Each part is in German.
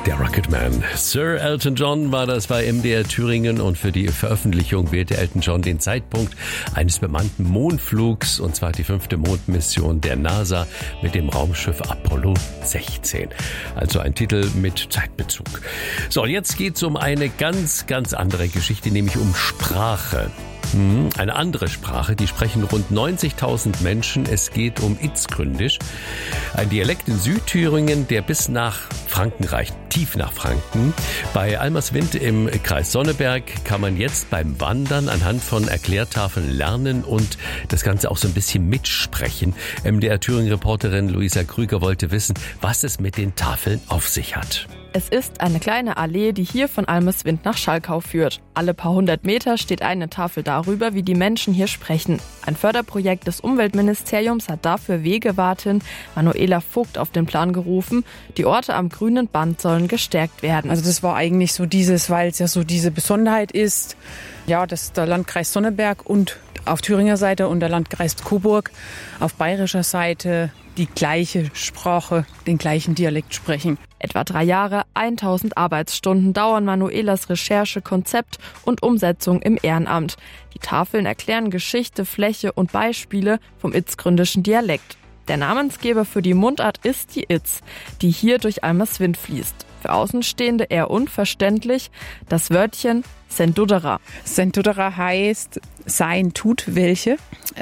Der Rocketman. Sir Elton John war das bei MDR Thüringen und für die Veröffentlichung wählte Elton John den Zeitpunkt eines bemannten Mondflugs, und zwar die 5. Mondmission der NASA mit dem Raumschiff Apollo 16. Also ein Titel mit Zeitbezug. So, jetzt geht's um eine ganz, ganz andere Geschichte, nämlich um Sprache. Eine andere Sprache, die sprechen rund 90.000 Menschen. Es geht um Itzgründisch, ein Dialekt in Südthüringen, der bis nach Franken reicht, tief nach Franken. Bei Almerswind im Kreis Sonneberg kann man jetzt beim Wandern anhand von Erklärtafeln lernen und das Ganze auch so ein bisschen mitsprechen. MDR Thüringen-Reporterin Luisa Krüger wollte wissen, was es mit den Tafeln auf sich hat. Es ist eine kleine Allee, die hier von Almerswind nach Schalkau führt. Alle paar hundert Meter steht eine Tafel darüber, wie die Menschen hier sprechen. Ein Förderprojekt des Umweltministeriums hat dafür Wegewartin Manuela Vogt auf den Plan gerufen. Die Orte am grünen Band sollen gestärkt werden. Also das war eigentlich so dieses, weil es ja so diese Besonderheit ist, ja, dass der Landkreis Sonneberg und auf Thüringer Seite und der Landkreis Coburg auf bayerischer Seite die gleiche Sprache, den gleichen Dialekt sprechen. Etwa 3 Jahre, 1000 Arbeitsstunden dauern Manuelas Recherche, Konzept und Umsetzung im Ehrenamt. Die Tafeln erklären Geschichte, Fläche und Beispiele vom itzgründischen Dialekt. Der Namensgeber für die Mundart ist die Itz, die hier durch Almerswind fließt. Für Außenstehende eher unverständlich das Wörtchen Sendudera. Sendudera heißt sein tut welche.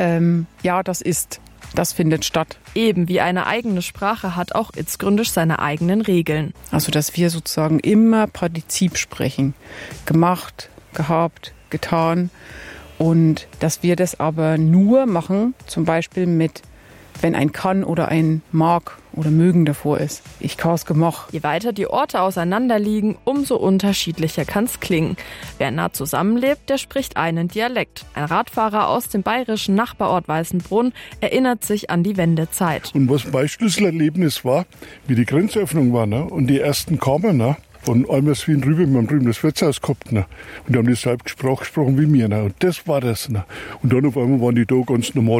Das findet statt. Eben wie eine eigene Sprache hat auch Itzgründisch seine eigenen Regeln. Also dass wir sozusagen immer Partizip sprechen. Gemacht, gehabt, getan. Und dass wir das aber nur machen, zum Beispiel mit, wenn ein kann oder ein mag oder mögen davor ist. Ich kann's gemacht. Je weiter die Orte auseinander liegen, umso unterschiedlicher kann's klingen. Wer nah zusammenlebt, der spricht einen Dialekt. Ein Radfahrer aus dem bayerischen Nachbarort Weißenbrunn erinnert sich an die Wendezeit. Und was mein Schlüsselerlebnis war, wie die Grenzöffnung war, ne? Und die ersten kamen, ne? Von Almerswind rüber, wir haben drüben das Wirtshaus gehabt, ne? Und die haben dieselbe Sprache gesprochen wie mir, ne? Und das war das, ne? Und dann auf einmal waren die da ganz normal.